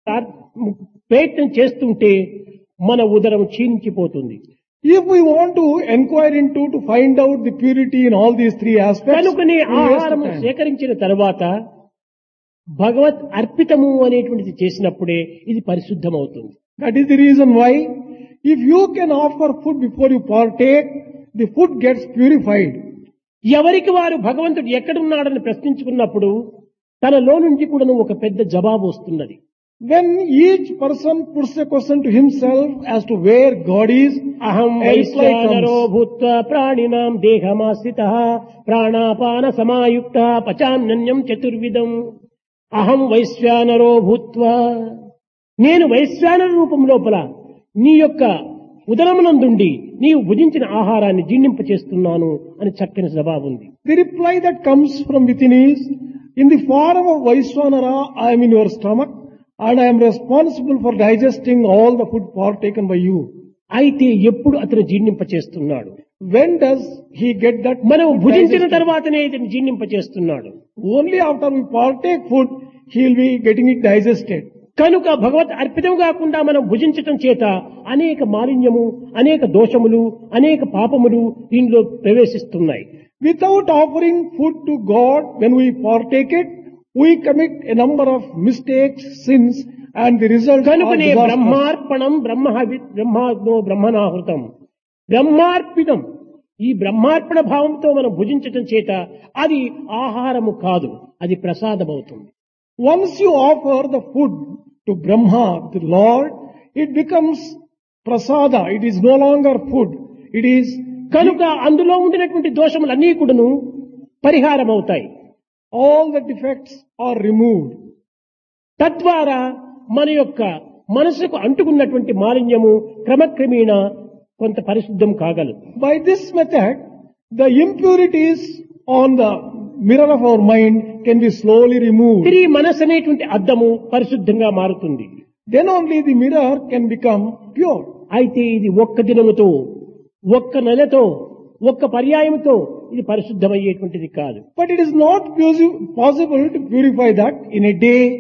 ప్రయత్నం చేస్తుంటే మన ఉదరం క్షీణించిపోతుంది. If we want to inquire into to find out the purity in all these three aspects, కనుకనే we waste ఆహారం time. సేకరించిన తర్వాత భగవత్ అర్పితము అనేటువంటిది చేసినప్పుడే ఇది పరిశుద్ధమవుతుంది. That is the reason why if you can offer food before you partake, the food gets purified. ఎవరికి వారు భగవంతుడు ఎక్కడున్నాడని ప్రశ్నించుకున్నప్పుడు తనలో నుంచి కూడా ఒక పెద్ద జవాబు వస్తున్నది. When each person puts a question to himself as to where God is, అహం a reply వైశ్వానరో comes. భూత్వా ప్రాణినాం దేహమాశ్రితః ప్రాణాపాన సమాయుక్త పచామ్యన్యం చతుర్విధం. అహం వైశ్వానరో భూత్వా, నేను వైశ్వానర రూపం లోపల నీ యొక్క ఉదరమునందుండి నీవు భుజించిన ఆహారాన్ని జీర్ణింపచేస్తున్నాను అని చక్కని జవాబు ఉంది. The reply that comes from within is, in the form of Vaishwanara, I am in your stomach and I am responsible for digesting all the food partaken by you. అయితే ఎప్పుడు అతను జీర్ణింపచేస్తున్నాడు? When does he get that? మనం food భుజించిన digested? తర్వాతనే ఇతను జీర్ణింపచేస్తున్నాడు. Only after we partake food, he will be getting it digested. కనుక భగవత్ అర్పితం కాకుండా మనం భుజించటం చేత అనేక మాలిన్యము, అనేక దోషములు, అనేక పాపములు దీనిలో ప్రవేశిస్తున్నాయి. Without offering food to God, when we partake it, we commit a number of mistakes, sins, and the result are కనుకనే disastrous. బ్రహ్మార్పణం బ్రహ్మాగ్నో బ్రహ్మణాహృతం. బ్రహ్మార్పితం, ఈ బ్రహ్మార్పణ భావంతో మనం భుజించటం చేత అది ఆహారము కాదు, అది ప్రసాదం అవుతుంది. Once you offer the food to Brahma, the Lord, it becomes prasada. It is no longer food. It is కనుక అందులో ఉండినటువంటి దోషములన్నీ కూడాను పరిహారం అవుతాయి. all the defects are removed. తద్వారా మన యొక్క మనసుకు అంటుకున్నటువంటి మాలిన్యము క్రమక్రమేణా కొంత పరిశుద్ధం కాగలదు. By this method, the impurities on the mirror of our mind can be slowly removed. తిరిగి మనసు అనేటువంటి అద్దము పరిశుద్ధంగా మారుతుంది. Then only the mirror can become pure. అయితే ఇది ఒక్క దినముతో, ఒక్క నెలతో, ఒక్క పర్యాయముతో ఇది పరిశుద్ధమయ్యేటువంటిది కాదు. But it is not possible to purify that in a day